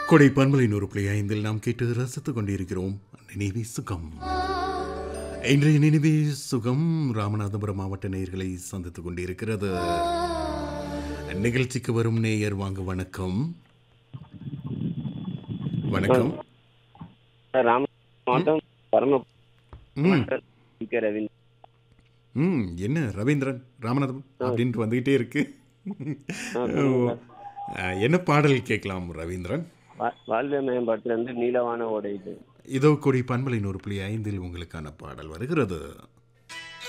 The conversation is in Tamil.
கொடை பண்பலை 100.5 நாம் கேட்டு ரசித்துக் கொண்டிருக்கிறோம். நினைவே சுகம். இன்றைய நினைவே சுகம் ராமநாதபுரம் மாவட்ட நேயர்களை சந்தித்துக் கொண்டிருக்கிறது. நிகழ்ச்சிக்கு வரும் நேயர் வாங்க வணக்கம். வணக்கம். என்ன ரவீந்திரன் ராமநாதம் அப்படின்ட்டு வந்துகிட்டே இருக்கு. என்ன பாடல் கேட்கலாம் ரவீந்திரன்? வாழ்வே மேம்பாட்டிலிருந்து நீலவான ஓடை. இதோ கொடி பண்பலை 100.5 உங்களுக்கான பாடல் வருகிறது.